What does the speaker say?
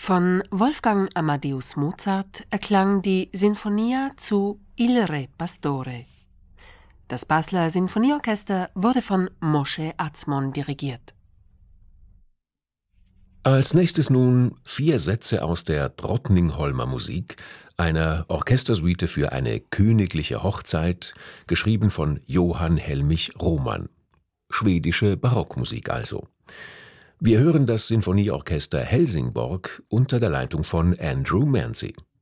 Von Wolfgang Amadeus Mozart erklang die Sinfonia zu Il Re Pastore. Das Basler Sinfonieorchester wurde von Moshe Atzmon dirigiert. Als nächstes nun 4 Sätze aus der Drottningholmer Musik, einer Orchestersuite für eine königliche Hochzeit, geschrieben von Johann Helmich Rohmann. Schwedische Barockmusik also. Wir hören das Sinfonieorchester Helsingborg unter der Leitung von Andrew Manze.